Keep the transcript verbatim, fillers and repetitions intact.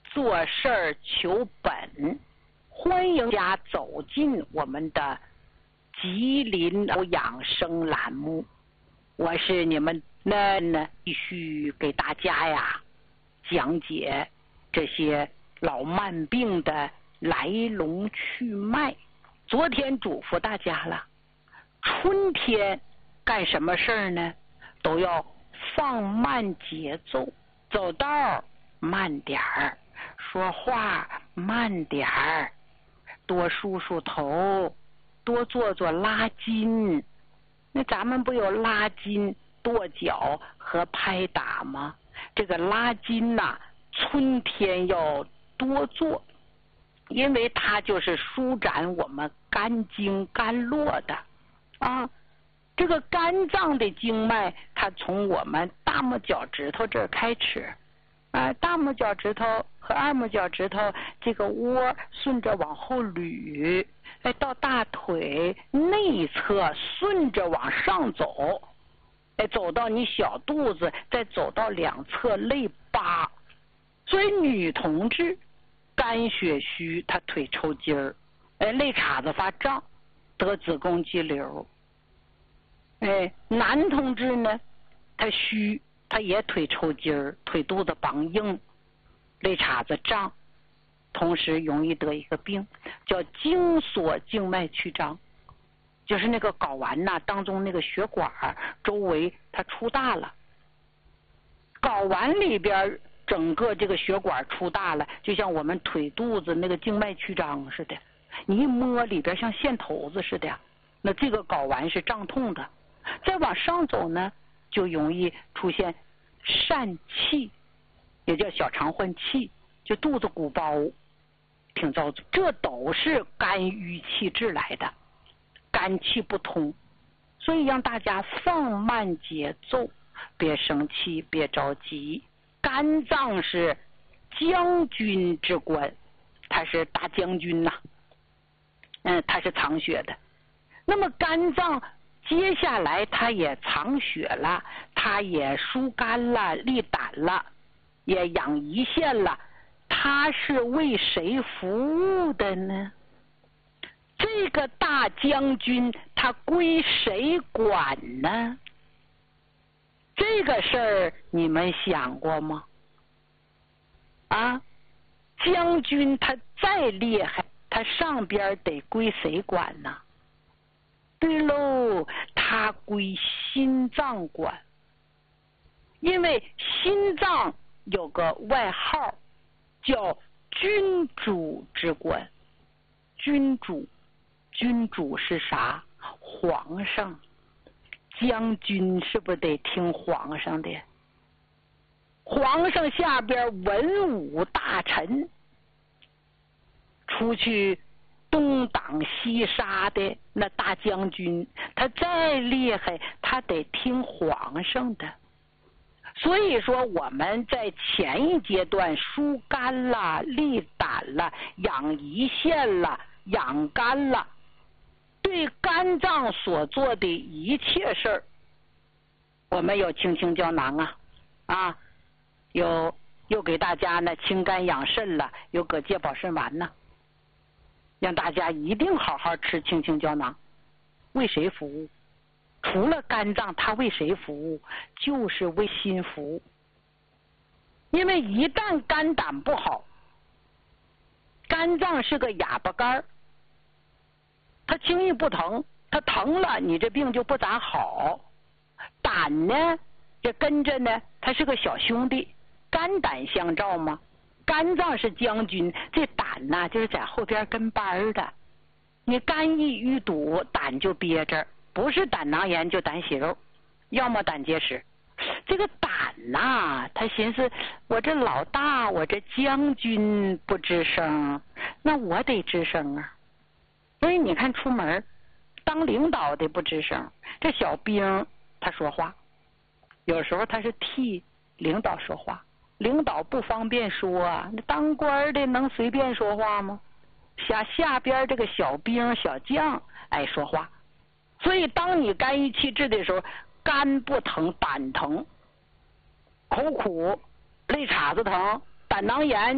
做事儿求本，欢迎大家走进我们的吉林养生栏目。我是你们那呢，必须给大家呀讲解这些老慢病的来龙去脉。昨天嘱咐大家了，春天干什么事儿呢？都要放慢节奏，走道慢点儿，说话慢点儿，多梳梳头，多做做拉筋。那咱们不有拉筋、跺脚和拍打吗？这个拉筋呐、啊，春天要多做，因为它就是舒展我们肝经肝络的啊。这个肝脏的经脉，它从我们大拇脚趾头这儿开始啊，大拇脚趾头和二拇脚趾头这个窝顺着往后捋，哎，到大腿内侧顺着往上走，哎，走到你小肚子，再走到两侧肋巴。所以女同志肝血虚，她腿抽筋儿，哎，肋叉子发胀，得子宫肌瘤。哎，男同志呢，他虚，他也腿抽筋儿，腿肚子绑硬，肋叉子胀，同时容易得一个病叫经锁静脉曲张，就是那个睾丸呐、啊、当中那个血管周围它出大了，睾丸里边整个这个血管出大了，就像我们腿肚子那个静脉曲张似的，你一摸里边像线头子似的，那这个睾丸是胀痛的。再往上走呢，就容易出现疝气，也叫小肠换气，就肚子鼓包，挺糟糕。这都是肝郁气滞来的，肝气不通，所以让大家放慢节奏，别生气，别着急。肝脏是将军之官，他是大将军呐、啊，嗯，他是藏血的。那么肝脏接下来它也藏血了，它也疏肝了，利胆了，也养胰腺了，它是为谁服务的呢？这个大将军他归谁管呢？这个事儿你们想过吗？啊，将军他再厉害，他上边得归谁管呢？对喽，它归心脏管，因为心脏有个外号叫君主之官。君主，君主是啥？皇上。将军是不是得听皇上的？皇上下边文武大臣出去东挡西杀的那大将军，他再厉害，他得听皇上的。所以说我们在前一阶段疏肝了、利胆了、养胰腺了、养肝了，对肝脏所做的一切事儿，我们有清清胶囊啊，啊，有又给大家呢清肝养肾了，有葛芥保肾丸呢。让大家一定好好吃清清胶囊。为谁服务？除了肝脏，它为谁服务？就是为心服务。因为一旦肝胆不好，肝脏是个哑巴肝儿，它轻易不疼，它疼了你这病就不咋好。胆呢，这跟着呢，它是个小兄弟，肝胆相照嘛。肝脏是将军，这胆呢就是在后边跟班的。你肝一淤堵，胆就憋着，不是胆囊炎就胆息肉，要么胆结石。这个胆呐，他寻思我这老大，我这将军不吱声，那我得吱声啊。所以你看出门当领导的不吱声，这小兵他说话，有时候他是替领导说话。领导不方便说啊，那当官的能随便说话吗？下下边这个小兵小将爱说话，所以当你肝郁气滞的时候，肝不疼，胆疼，口苦，肋叉子疼，胆囊炎